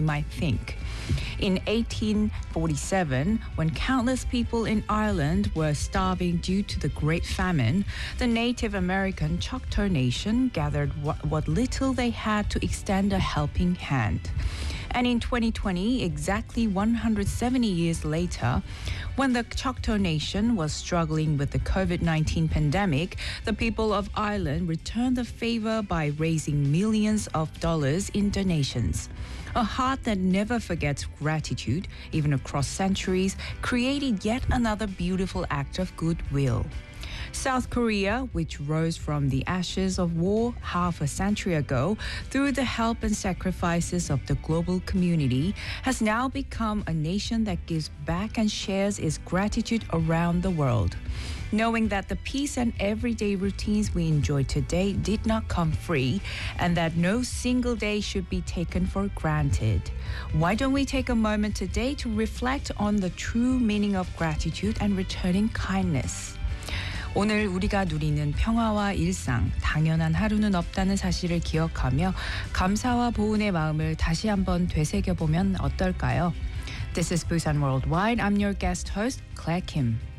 might think. In 1847, when countless people in Ireland were starving due to the Great Famine, the Native American Choctaw Nation gathered what little they had to extend a helping hand. And in 2020, exactly 170 years later, when the Choctaw Nation was struggling with the COVID-19 pandemic, the people of Ireland returned the favor by raising millions of dollars in donations. A heart that never forgets gratitude, even across centuries, created yet another beautiful act of goodwill. South Korea, which rose from the ashes of war half a century ago through the help and sacrifices of the global community, has now become a nation that gives back and shares its gratitude around the world. Knowing that the peace and everyday routines we enjoy today did not come free, and that no single day should be taken for granted, why don't we take a moment today to reflect on the true meaning of gratitude and returning kindness? 오늘 우리가 누리는 평화와 일상, 당연한 하루는 없다는 사실을 기억하며 감사와 보은의 마음을 다시 한번 되새겨보면 어떨까요? This is Busan Worldwide. I'm your guest host, Claire Kim.